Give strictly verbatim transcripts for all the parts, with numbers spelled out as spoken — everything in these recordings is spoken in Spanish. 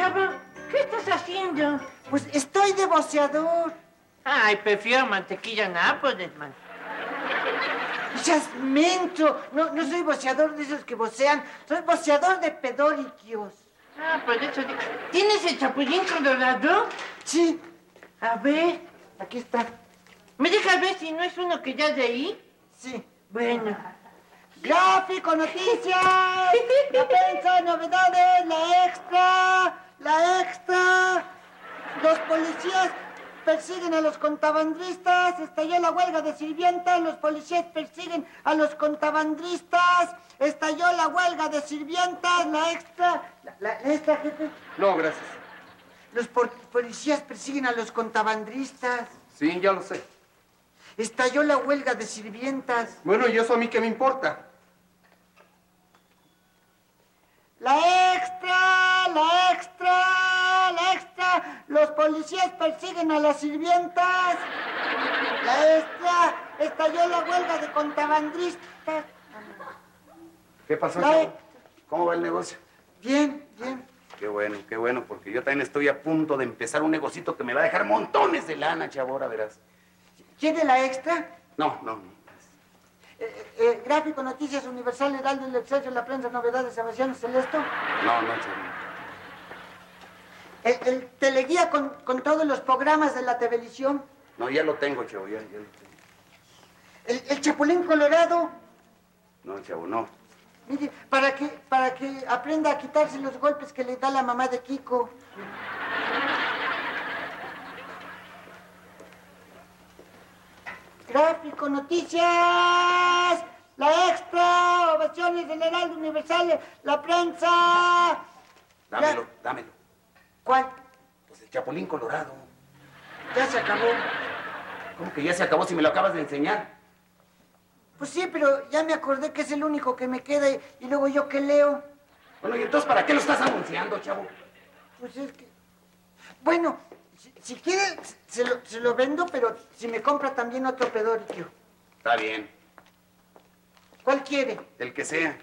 Chavo, ¿qué estás haciendo? Pues estoy de voceador. Ay, prefiero mantequilla Nápoles, man. ¡Seas menso! No, no soy voceador de esos que vocean. Soy voceador de pedoriquios. Ah, por eso digo. ¿Tienes el chapulín colorado? Sí. A ver. Aquí está. ¿Me dejas ver si no es uno que ya leí? Sí. Bueno. Gráfico, noticias, la prensa, novedades, la extra, la extra. Los policías persiguen a los contrabandistas, estalló la huelga de sirvientas, los policías persiguen a los contrabandistas, estalló la huelga de sirvientas, la extra, la, la- la extra, jefe. No, gracias. Los por- policías persiguen a los contrabandistas, Sí, ya lo sé. estalló la huelga de sirvientas. Bueno, ¿y eso a mí qué me importa? La extra, la extra, la extra. Los policías persiguen a las sirvientas. La extra. Estalló la huelga de contrabandistas. ¿Qué pasó, La chavo? extra. ¿Cómo va el negocio? Bien, bien. Qué bueno, qué bueno, porque yo también estoy a punto de empezar un negocito que me va a dejar montones de lana, chavo, ahora verás. ¿Quiere la extra? No, no, no. Eh, eh, Gráfico, Noticias, Universal, Heraldo, El Excelsior, La Prensa, Novedades, Aviaciones, Celeste. No, no, chavo. El, el teleguía con, con todos los programas de la televisión. No, ya lo tengo, chavo, ya, ya lo tengo. El, el Chapulín Colorado. No, chavo, no. Mire, para que, para que aprenda a quitarse los golpes que le da la mamá de Kiko. Gráfico, noticias, la extra, ovaciones del Heraldo Universal, la prensa. Dámelo, La- dámelo. ¿Cuál? Pues el Chapulín Colorado. Ya se acabó. ¿Cómo que ya se acabó si me lo acabas de enseñar? Pues sí, pero ya me acordé que es el único que me queda y, y luego yo qué leo. Bueno, ¿y entonces para qué lo estás anunciando, chavo? Pues es que... Bueno, si, si quiere, se lo, se lo vendo, pero si me compra también otro pedorquio. Está bien, ¿Cuál quiere? el que sea.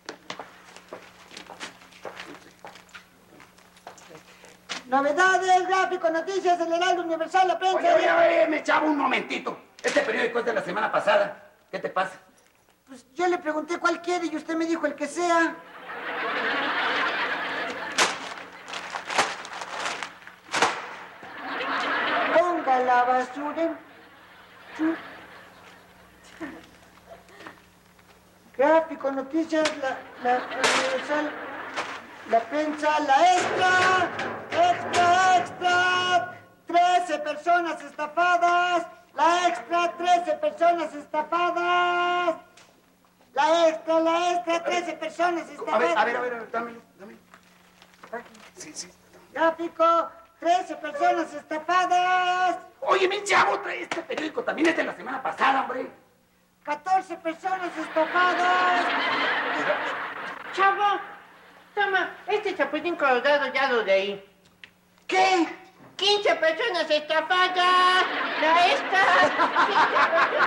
Novedades, gráfico, noticias, el Heraldo Universal, la prensa... Oye, oye, oye, me chavo un momentito. Este periódico es de la semana pasada. ¿Qué te pasa? Pues yo le pregunté cuál quiere y usted me dijo el que sea. Ponga la basura en su... Gráfico, noticias, la, la universal, la prensa, la extra, extra, extra, trece personas estafadas, la extra, trece personas estafadas, la extra, la extra, trece personas A estafadas. ver, a ver, a ver, a ver, dámelo, dámelo. Sí, sí. Gráfico, trece personas estafadas, Oye, mi chavo, trae este periódico también es de la semana pasada, hombre. catorce personas estafadas. Chavo, toma, este chapulín colorado ya lo leí. ¿Qué? quince personas estafadas. La esta.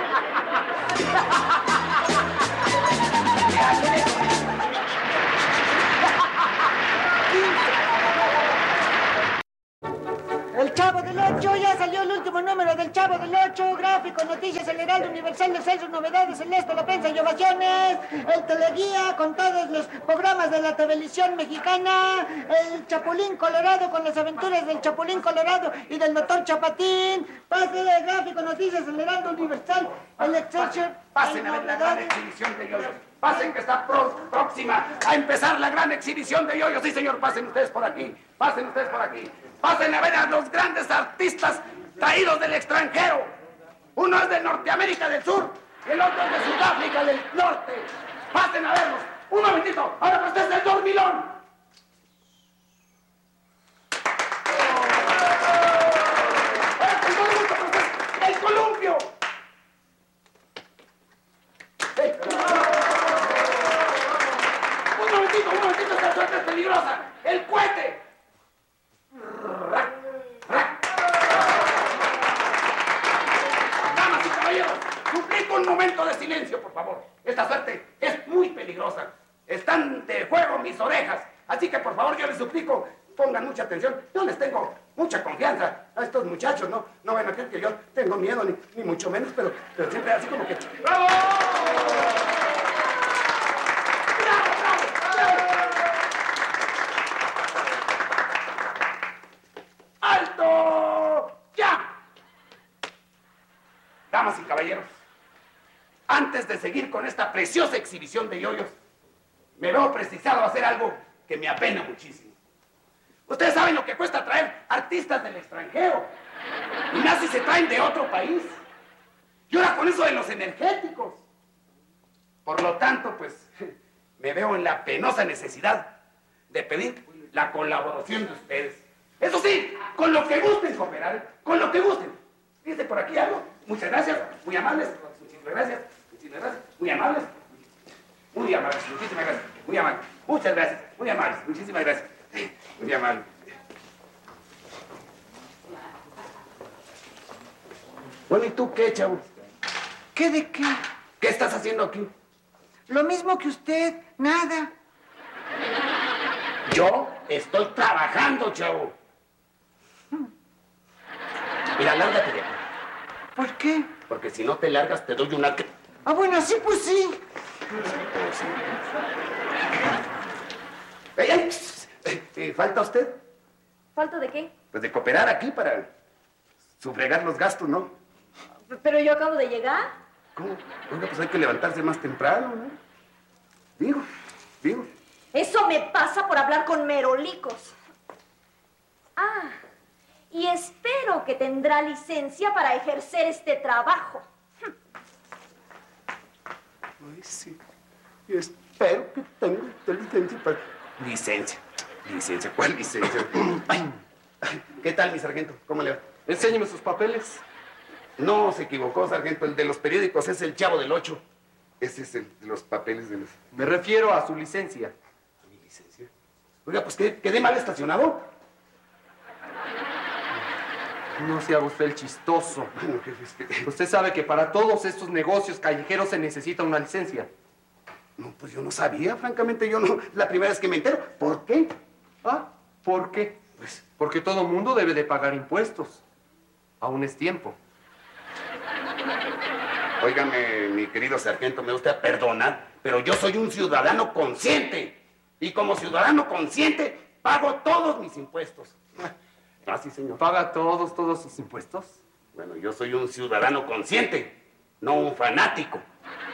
El Chavo del Ocho, ya salió el último número del Chavo del Ocho, gráfico, noticias, el Heraldo Universal, el Censo, novedades, el Esto, la prensa y ovaciones, el teleguía con todos los programas de la televisión mexicana, el Chapulín Colorado con las aventuras del Chapulín Colorado y del doctor Chapatín, pase de gráfico, noticias, el Heraldo Universal, el Excelsior, Pasen el a ver la gran novedades. exhibición de yoyos. Pasen que está pro- próxima a empezar la gran exhibición de yoyos. Sí, señor, pasen ustedes por aquí. Pasen ustedes por aquí. Pasen a ver a los grandes artistas traídos del extranjero. Uno es de Norteamérica del Sur y el otro es de Sudáfrica del Norte. Pasen a verlos. Un momentito. Ahora pues desde el dormilón. ¡El columpio! ¡Ey! Un momentito, un momentito, esta suerte es peligrosa. ¡El cohete! Damas y caballeros, suplico un momento de silencio, por favor. Esta suerte es muy peligrosa. Están de juego mis orejas pongan mucha atención. Yo les tengo mucha confianza a estos muchachos, ¿no? No van a creer que yo tengo miedo, ni, ni mucho menos, pero, pero siempre así como que... ¡Bravo! ¡Bravo, bravo, bravo! ¡Alto! ¡Ya! Damas y caballeros, antes de seguir con esta preciosa exhibición de yoyos, me veo precisado a hacer algo que me apena muchísimo. Ustedes saben lo que cuesta traer artistas del extranjero. Y más si se traen de otro país. Y ahora con eso de los energéticos. Por lo tanto, pues, me veo en la penosa necesidad de pedir la colaboración de ustedes. Eso sí, con lo que gusten cooperar, con lo que gusten. Fíjense por aquí algo. Muchas gracias, muy amables. Muchísimas gracias, muchísimas gracias, muy amables. Muy amables, muchísimas gracias, muy amables. Muchas gracias, muy amables, muchísimas gracias. Muy amable. Bueno, ¿y tú qué, chavo? ¿Qué de qué? ¿Qué estás haciendo aquí? Lo mismo que usted, nada. Yo estoy trabajando, chavo. Mira, lárgate de aquí. ¿Por qué? Porque si no te largas, te doy una... Ah, bueno, sí, pues sí. ¡Ey, ey! Eh, ¿Falta usted? ¿Falta de qué? Pues de cooperar aquí para sufragar los gastos, ¿no? Pero yo acabo de llegar. ¿Cómo? Oiga, pues hay que levantarse más temprano, ¿no? Digo, digo. Eso me pasa por hablar con merolicos. Ah, y espero que tendrá licencia para ejercer este trabajo. Ay, sí. Y espero que tenga licencia para... Licencia. Licencia. ¿Cuál licencia? Ay. ¿Qué tal, mi sargento? ¿Cómo le va? Enséñeme sus papeles. No se equivocó, sargento. El de los periódicos es el Chavo del Ocho. Ese es el de los papeles de los... Me refiero a su licencia. ¿A mi licencia? Oiga, pues ¿qué, quedé mal estacionado? No se haga usted el chistoso. Bueno, jefe, es que... Usted sabe que para todos estos negocios callejeros se necesita una licencia. No, pues yo no sabía, francamente, yo no... La primera vez que me entero. ¿Por qué? Ah, ¿por qué? Pues... Porque todo mundo debe de pagar impuestos. Aún es tiempo. Óigame, mi querido sargento, me gusta perdonar, pero yo soy un ciudadano consciente. Y como ciudadano consciente, pago todos mis impuestos. Ah, sí, señor. ¿Paga todos, todos sus impuestos? Bueno, yo soy un ciudadano consciente, no un fanático.